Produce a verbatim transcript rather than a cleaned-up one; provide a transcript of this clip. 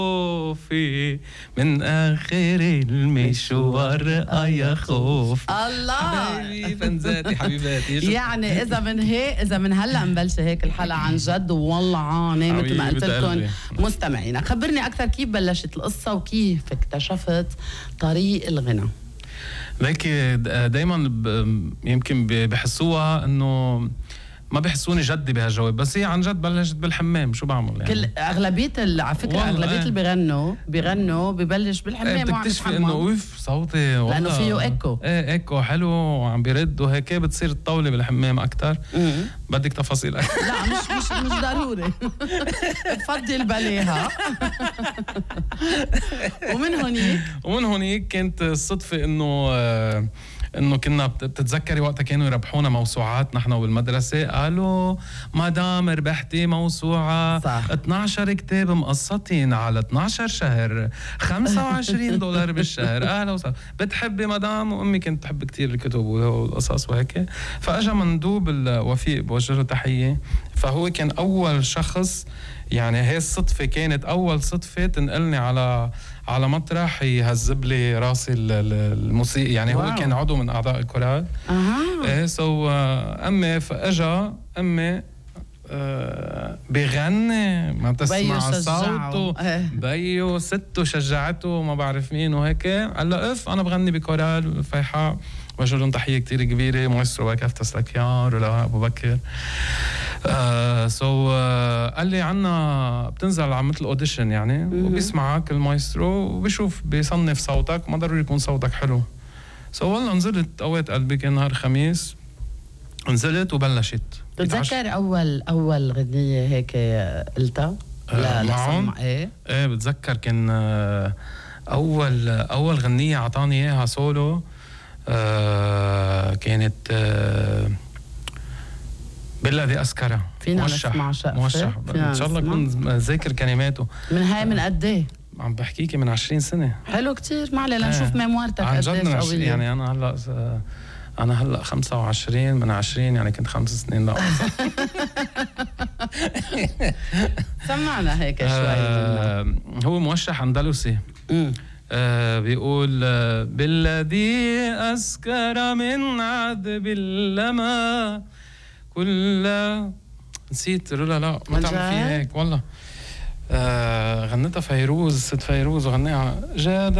خوفي من آخر المشوار يا خوف. الله حبايبي فنزاتي حبيباتي. يعني إذا من هيك إذا من هلا مبلشة هيك الحلقة عن جد والله عاني مثل ما قلت لكم مستمعينا. خبرني أكثر كيف بلشت القصة وكيف اكتشفت طريق الغنى؟ ليك دايما يمكن بحسوها انه ما بحسوني جدي بهالجواب، بس هي عن جد بلشت بالحمام. شو بعمل يعني؟ كل اغلبيه على فكره اغلبيه اللي بيغنوا بيغنوا ببلش بالحمام. ايه بتكتشفي انه اوف صوتي والله لانه فيه ايكو. ايه ايكو حلو وعم بيرد وهيك بتصير الطاوله بالحمام اكثر. بدك تفاصيل لا مش مش مش ضروري. بفضل بلاها. ومن هونيك ومن هونيك كانت الصدفه انه آه انه كنا بتتذكري وقتها كانوا يربحونا موسوعات نحن بالمدرسه، قالوا مدام ربحتي موسوعه صح. اثنعش كتاب مقسطين على اثنعش شهر خمسة وعشرين دولار بالشهر. اهلا وسهلا. بتحبي مدام؟ وامي كانت تحب كتير الكتب والقصص وهيك. فاجا مندوب الوفيق بوجه له تحيه، فهو كان اول شخص، يعني هي الصدفه كانت اول صدفه تنقلني على على مسرح يهذب لي راسي الموسيقى. يعني واو. هو كان عضو من اعضاء الكورال. اها ايه سو امي فاجا امي آه بغني ما تسمع صوته بيو سته شجعته ما بعرف مين وهيك. قال له اف انا بغني بكورال فيحاء. وجه لهم تحيه كثير كبيره مايسترو وكاف تسلكيار ولا ابو بكر. آه سو آه قال لي عنا بتنزل على مثل اوديشن يعني وبيسمعك المايسترو وبيشوف بيصنف صوتك، ما ضروري يكون صوتك حلو. سو والله نزلت قويت قلبي، كان نهار خميس نزلت وبلشت. بتتذكر اول اول غنيه هيك قلتها؟ لا لا ايه ايه بتذكر كان آه اول اول غنيه اعطاني اياها سولو. آه كانت آه بالذي أسكره. فينا نسمع شقفة؟ موشح إن شاء الله أكون ذاكر كلماته. من هاي من قد ايه؟ عم بحكيكي من عشرين سنة. حلو كتير. معلي لنشوف ميموارتك قديش قوية. يعني أنا هلا أنا هلا خمسة وعشرين من عشرين يعني كنت خمس سنين. لا سمعنا هيك شوي. آه هو موشح أندلسي. آه بيقول آه بالذي أسكر من عذب اللما كل نسيت رولا. لا ما تعمل فيها هيك والله. آه غنتها فيروز ست فيروز وغنيها جاد